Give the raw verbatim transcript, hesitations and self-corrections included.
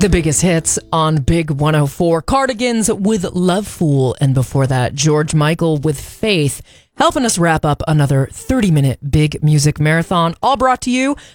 The biggest hits on Big one oh four. Cardigans with Love Fool. And before that, George Michael with Faith. Helping us wrap up another thirty-minute Big Music Marathon. All brought to you